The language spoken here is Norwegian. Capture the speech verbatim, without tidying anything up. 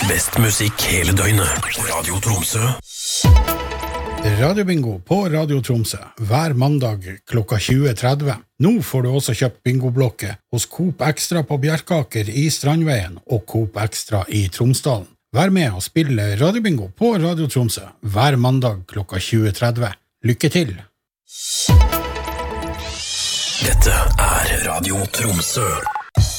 Best musikk hele døgnet. Radio Tromsø. Radiobingo på Radio Tromsø hver mandag klokka tjue tretti. Nå får du også kjøpt bingoblokket hos Coop Extra på Bjerkaker i Strandveien og Coop Extra i Tromsdalen. Vær med og spille Radiobingo på Radio Tromsø hver mandag klokka tjue tretti. Lykke til! Dette er Radio Tromsø.